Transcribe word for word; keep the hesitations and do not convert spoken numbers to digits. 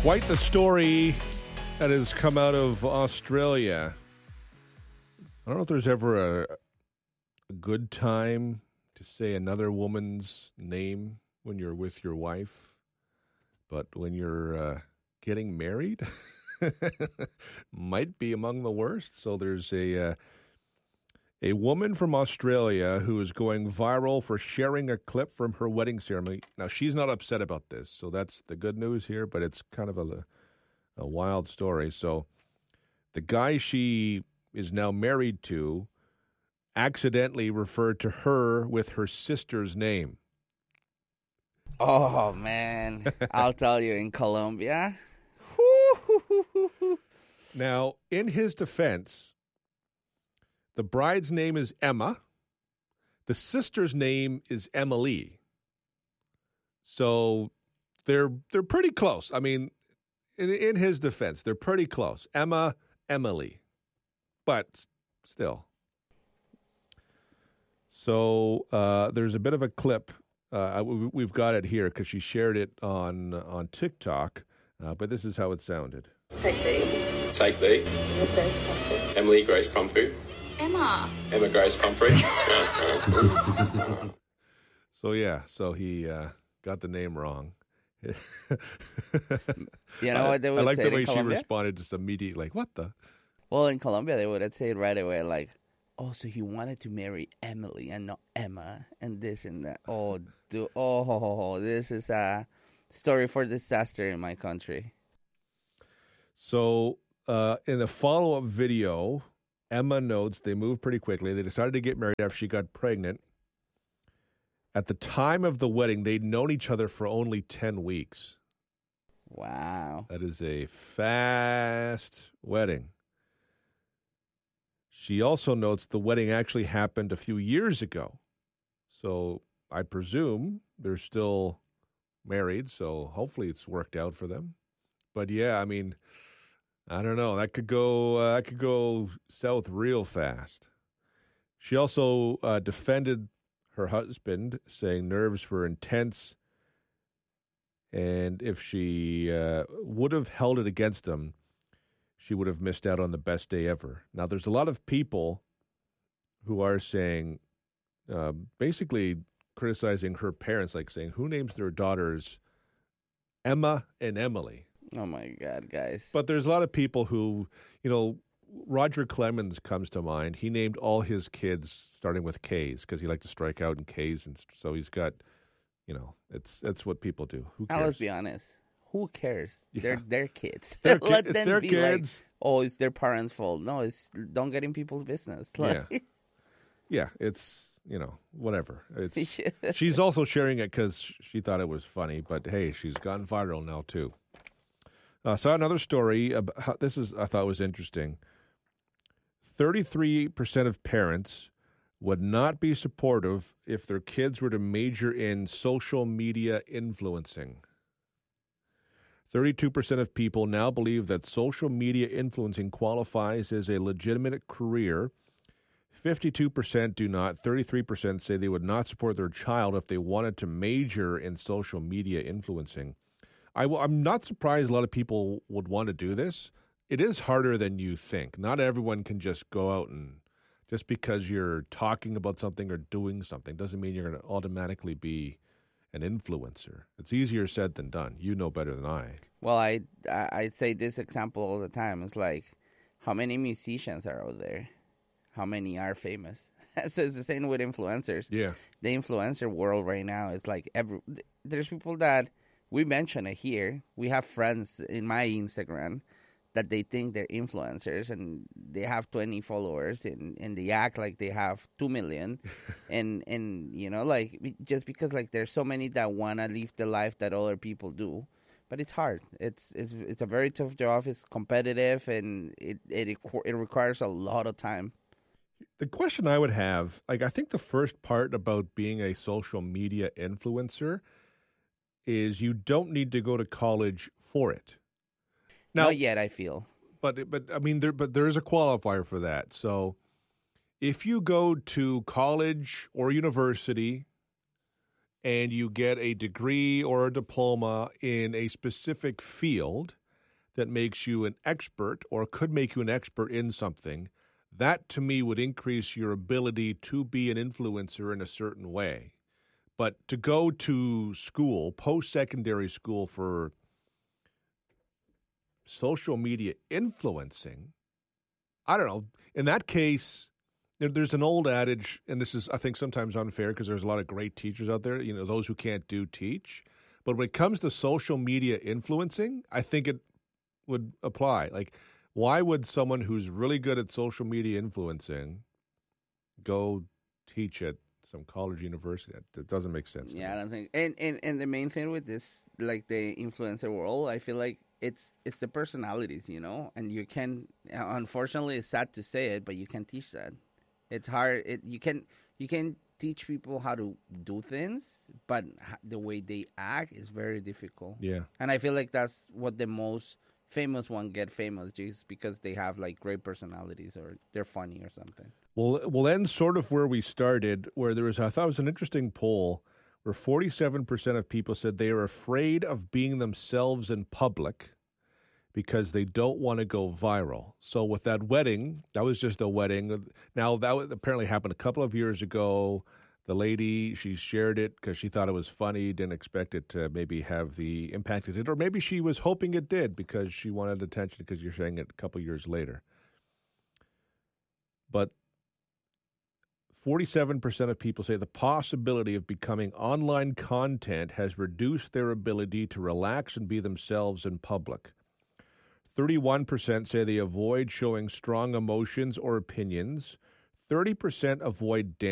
Quite the story that has come out of Australia. I don't know if there's ever a, a good time to say another woman's name when you're with your wife, but when you're uh, getting married, might be among the worst. So there's a uh, a woman from Australia who is going viral for sharing a clip from her wedding ceremony. Now, she's not upset about this, so that's the good news here, but it's kind of a, a wild story. So the guy she is now married to accidentally referred to her with her sister's name. Oh, man. I'll tell you, in Colombia. Now, in his defense, the bride's name is Emma. The sister's name is Emily. So they're they're pretty close. I mean, in, in his defense, they're pretty close. Emma, Emily. But still. So uh, there's a bit of a clip. Uh, we've got it here because she shared it on, on TikTok. Uh, but this is how it sounded. Take thee. Take thee. Emily Grace Pumphrey. Emily Grace Pumphrey. Emma. Emma Grace Pumphrey. So, yeah, so he uh, got the name wrong. You know what they would I like say the way in she Colombia? responded just immediately, like, what the? Well, in Colombia, they would say it right away, like, oh, so he wanted to marry Emily and not Emma, and this and that. Oh, do, oh, ho, ho, ho. This is a story for disaster in my country. So, uh, in the follow-up video, Emma notes they moved pretty quickly. They decided to get married after she got pregnant. At the time of the wedding, they'd known each other for only ten weeks. Wow. That is a fast wedding. She also notes the wedding actually happened a few years ago. So I presume they're still married, so hopefully it's worked out for them. But yeah, I mean, I don't know. That could go. Uh, that could go south real fast. She also uh, defended her husband, saying nerves were intense, and if she uh, would have held it against him, she would have missed out on the best day ever. Now, there's a lot of people who are saying, uh, basically criticizing her parents, like saying, "Who names their daughters Emma and Emily?" Oh, my God, guys. But there's a lot of people who, you know, Roger Clemens comes to mind. He named all his kids starting with K's because he liked to strike out in K's. And so he's got, you know, it's that's what people do. Who cares? Now, let's be honest. Who cares? Yeah. They're their kids. Their ki- Let it's them their be kids. like, oh, it's their parents' fault. No, it's don't get in people's business. Like, Yeah. Yeah, it's, you know, whatever. It's Yeah. She's also sharing it because she thought it was funny. But, hey, she's gone viral now, too. I saw another story. About how, this is I thought was interesting. thirty-three percent of parents would not be supportive if their kids were to major in social media influencing. thirty-two percent of people now believe that social media influencing qualifies as a legitimate career. fifty-two percent do not. thirty-three percent say they would not support their child if they wanted to major in social media influencing. I w- I'm not surprised a lot of people would want to do this. It is harder than you think. Not everyone can just go out and just because you're talking about something or doing something doesn't mean you're going to automatically be an influencer. It's easier said than done. You know better than I. Well, I, I I say this example all the time. It's like, how many musicians are out there? How many are famous? So it's the same with influencers. Yeah. The influencer world right now is like every. There's people that we mention it here. We have friends in my Instagram that they think they're influencers and they have twenty followers and, and they act like they have two million. and, and, you know, like, just because, like, there's so many that want to live the life that other people do. But it's hard. It's it's it's a very tough job. It's competitive and it, it, it requires a lot of time. The question I would have, like, I think the first part about being a social media influencer is you don't need to go to college for it. Now, Not yet, I feel. But but I mean, there but there is a qualifier for that. So if you go to college or university and you get a degree or a diploma in a specific field that makes you an expert or could make you an expert in something, that to me would increase your ability to be an influencer in a certain way. But to go to school, post-secondary school for social media influencing, I don't know. In that case, there, there's an old adage, and this is, I think, sometimes unfair because there's a lot of great teachers out there. You know, those who can't do, teach. But when it comes to social media influencing, I think it would apply. Like, why would someone who's really good at social media influencing go teach at some college, university? That, that doesn't make sense. Yeah, I don't think. And, and and the main thing with this, like the influencer world, I feel like it's it's the personalities, you know. And you can, unfortunately, it's sad to say it, but you can teach that. It's hard. It you can you can teach people how to do things, but the way they act is very difficult. Yeah. And I feel like that's what the most famous one get famous, just because they have like great personalities or they're funny or something. Well, we'll end sort of where we started, where there was, I thought it was an interesting poll where forty-seven percent of people said they are afraid of being themselves in public because they don't want to go viral. So with that wedding, that was just a wedding. Now, that apparently happened a couple of years ago. The lady, she shared it because she thought it was funny, didn't expect it to maybe have the impact it did, or maybe she was hoping it did because she wanted attention because you're saying it a couple years later. But forty-seven percent of people say the possibility of becoming online content has reduced their ability to relax and be themselves in public. thirty-one percent say they avoid showing strong emotions or opinions. thirty percent avoid dancing.